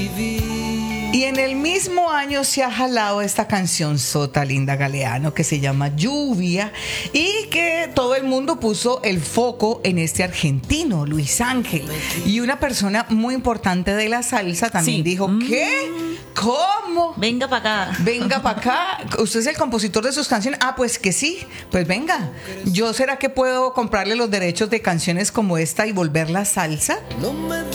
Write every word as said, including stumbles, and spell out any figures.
Y en el mismo año se ha jalado esta canción sota Linda Galeano que se llama Lluvia y que todo el mundo puso el foco en este argentino, Luis Ángel. Y una persona muy importante de la salsa también Sí. dijo, ¿qué? ¿Cómo? Venga para acá. Venga para acá. ¿Usted es el compositor de sus canciones? Ah, pues que sí. Pues venga. ¿Yo será que puedo comprarle los derechos de canciones como esta y volverla salsa?